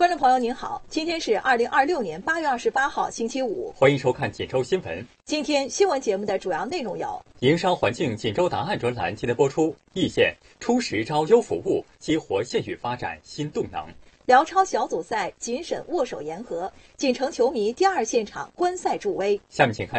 观众朋友您好，今天是2026年8月28号星期五， 欢迎收看锦州新闻。 今天新闻节目的主要内容有： 营商环境锦州答案专栏今天播出，易县初10招优服务，激活县域发展新动能； 辽超小组赛谨慎握手言和，锦城球迷第2现场观赛助威。 下面请看